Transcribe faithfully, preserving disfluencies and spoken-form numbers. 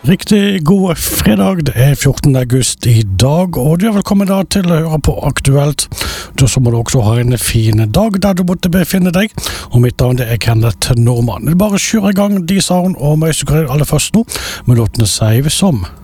Riktig god fredag, det er fjortende august i dag, og du er velkommen da til å høre på Aktuelt. Da så må du også ha en fin dag der du måtte befinne deg, og mitt navn det er Kenneth Normann. Det er bare å kjøre i gang de sa hun, og meg så aller først nå, med låtene Save Som.